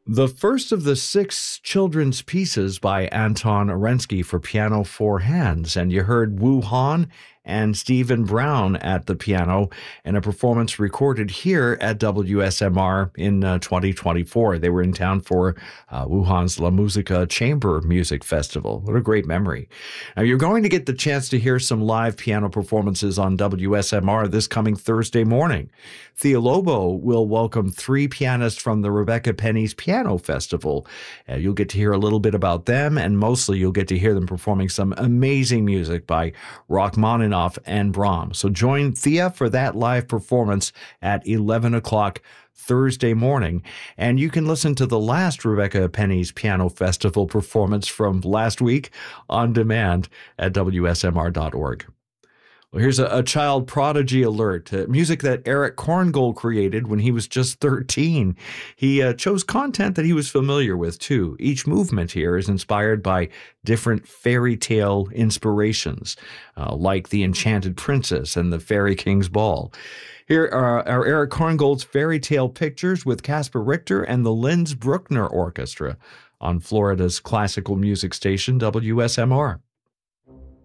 The first of the six children's pieces by Anton Arensky for piano, four hands. And you heard Wu Han and Stephen Brown at the piano in a performance recorded here at WSMR in 2024. They were in town for Wuhan's La Musica Chamber Music Festival. What a great memory. Now, you're going to get the chance to hear some live piano performances on WSMR this coming Thursday morning. Thea Lobo will welcome three pianists from the Rebecca Penny's Piano Festival. You'll get to hear a little bit about them, and mostly you'll get to hear them performing some amazing music by Rachmaninoff and Brahms. So join Thea for that live performance at 11 o'clock Thursday morning. And you can listen to the last Rebecca Penny's Piano Festival performance from last week on demand at WSMR.org. Well, here's a child prodigy alert. Music that Eric Korngold created when he was just 13. He chose content that he was familiar with, too. Each movement here is inspired by different fairy tale inspirations, like The Enchanted Princess and The Fairy King's Ball. Here are Eric Korngold's fairy tale pictures with Caspar Richter and the Linz Bruckner Orchestra on Florida's classical music station, WSMR.